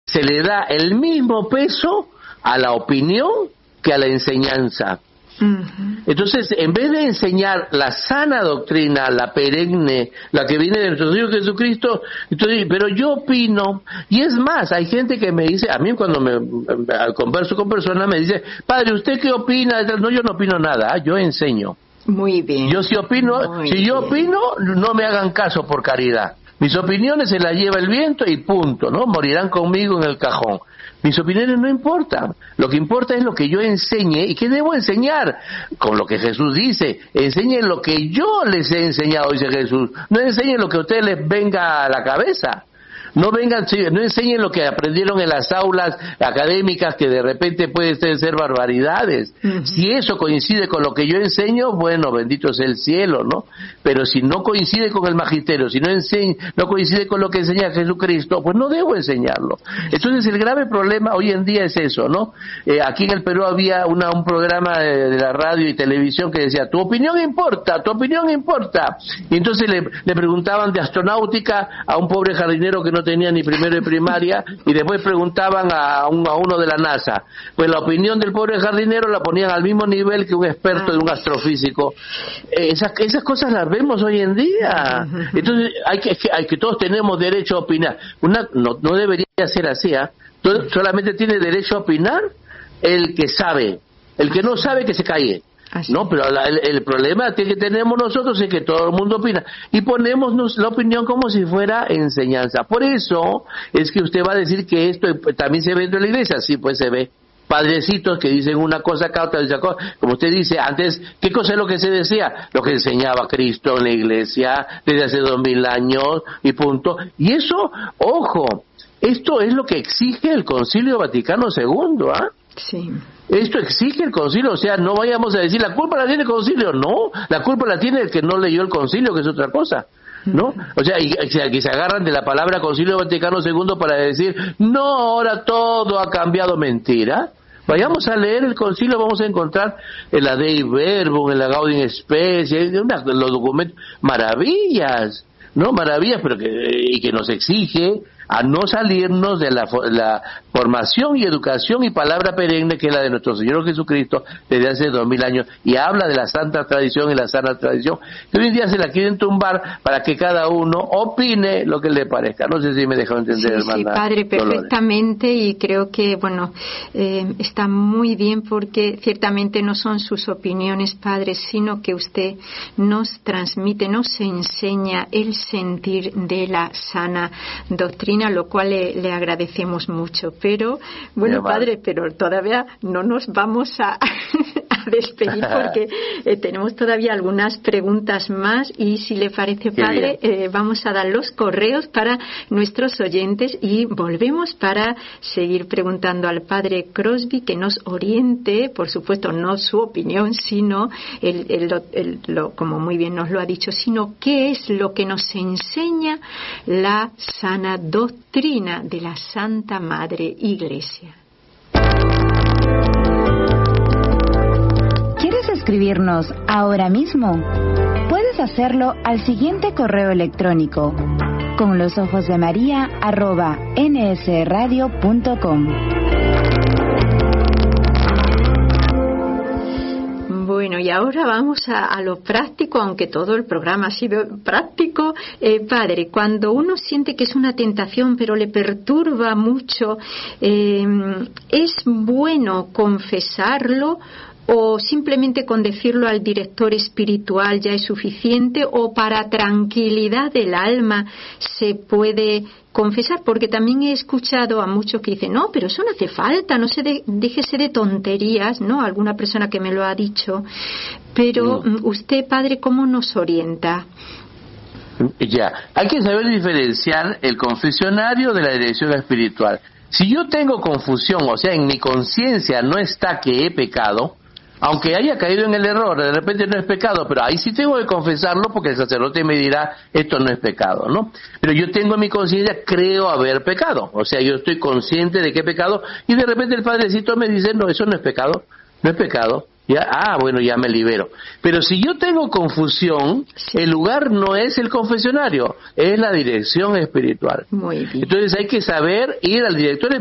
se le da el mismo peso a la opinión que a la enseñanza. Entonces, en vez de enseñar la sana doctrina, la perenne, la que viene de nuestro Señor Jesucristo, entonces, pero yo opino, y es más, hay gente que me dice, a mí cuando me converso con personas me dice, padre, ¿usted qué opina? No, yo no opino nada, yo enseño. Muy bien. Yo sí opino, si yo opino, no me hagan caso por caridad. Mis opiniones se las lleva el viento y punto, ¿no? Morirán conmigo en el cajón. Mis opiniones no importan. Lo que importa es lo que yo enseñe. ¿Y qué debo enseñar? Con lo que Jesús dice. Enseñen lo que yo les he enseñado, dice Jesús. No enseñen lo que a ustedes les venga a la cabeza. No enseñen lo que aprendieron en las aulas académicas, que de repente pueden ser barbaridades. Si eso coincide con lo que yo enseño, bueno, bendito sea el cielo, ¿no? Pero si no coincide con el magisterio, si no coincide con lo que enseña Jesucristo, pues no debo enseñarlo. Entonces el grave problema hoy en día es eso, ¿no? Aquí en el Perú había un programa de la radio y televisión que decía, tu opinión importa. Y entonces le preguntaban de astronáutica a un pobre jardinero que no tenía ni primero de primaria, y después preguntaban a uno de la NASA. Pues la opinión del pobre jardinero la ponían al mismo nivel que un experto de un astrofísico. Esas cosas las vemos hoy en día. Entonces hay que todos tenemos derecho a opinar. No debería ser así, ¿eh? Solamente tiene derecho a opinar el que sabe. El que no sabe, que se calle. No, pero el problema que tenemos nosotros es que todo el mundo opina y ponemos la opinión como si fuera enseñanza. Por eso es que usted va a decir que esto también se ve dentro de la iglesia. Sí, pues se ve padrecitos que dicen una cosa acá, otra cosa. Como usted dice antes, ¿qué cosa es lo que se decía? Lo que enseñaba Cristo en la iglesia desde hace 2000 años y punto. Y eso, ojo, esto es lo que exige el Concilio Vaticano II, ¿ah? Sí. Esto exige el concilio, o sea, no vayamos a decir la culpa la tiene el concilio, no, la culpa la tiene el que no leyó el concilio, que es otra cosa, ¿no? O sea, que se agarran de la palabra Concilio Vaticano II para decir, no, ahora todo ha cambiado. Mentira. Vayamos a leer el concilio, vamos a encontrar en la Dei Verbum, en la Gaudium Spes, los documentos, maravillas, ¿no? Maravillas, pero que nos exige a no salirnos de la formación y educación y palabra perenne que es la de nuestro Señor Jesucristo desde hace 2000 años, y habla de la santa tradición y la sana tradición, que hoy en día se la quieren tumbar para que cada uno opine lo que le parezca. No sé si me dejó entender, hermana. Sí, padre, perfectamente, Dolores. Y creo que, está muy bien, porque ciertamente no son sus opiniones, padre, sino que usted nos transmite, nos enseña el sentir de la sana doctrina, lo cual le agradecemos mucho. Pero, bueno, padre, pero todavía no nos vamos a despedir, porque tenemos todavía algunas preguntas más, y si le parece, padre, vamos a dar los correos para nuestros oyentes y volvemos para seguir preguntando al padre Crosby que nos oriente, por supuesto, no su opinión, sino como muy bien nos lo ha dicho, sino qué es lo que nos enseña la sana doctrina de la Santa Madre Iglesia. ¿Quieres escribirnos ahora mismo? Puedes hacerlo al siguiente correo electrónico: conlosojosdemaria@nsradio.com. Bueno, y ahora vamos a lo práctico, aunque todo el programa ha sido práctico. Padre, cuando uno siente que es una tentación, pero le perturba mucho, ¿es bueno confesarlo? ¿O simplemente con decirlo al director espiritual ya es suficiente? ¿O para tranquilidad del alma se puede confesar? Porque también he escuchado a muchos que dicen, no, pero eso no hace falta, no déjese de tonterías, ¿no? Alguna persona que me lo ha dicho. Pero usted, padre, ¿cómo nos orienta? Ya, hay que saber diferenciar el confesionario de la dirección espiritual. Si yo tengo confusión, o sea, en mi conciencia no está que he pecado, aunque haya caído en el error, de repente no es pecado, pero ahí sí tengo que confesarlo, porque el sacerdote me dirá, esto no es pecado, ¿no? Pero yo tengo en mi conciencia, creo haber pecado, o sea, yo estoy consciente de que he pecado, y de repente el padrecito me dice, no, eso no es pecado, no es pecado. Ya, bueno, ya me libero. Pero si yo tengo confusión, el lugar no es el confesionario, es la dirección espiritual. Muy bien. Entonces hay que saber ir al director